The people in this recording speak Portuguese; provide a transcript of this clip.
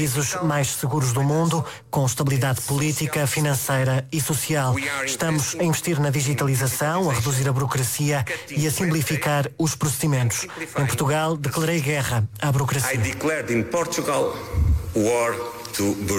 países mais seguros do mundo, com estabilidade política, financeira e social. Estamos a investir na digitalização, a reduzir a burocracia e a simplificar os procedimentos. Em Portugal, declarei guerra à burocracia.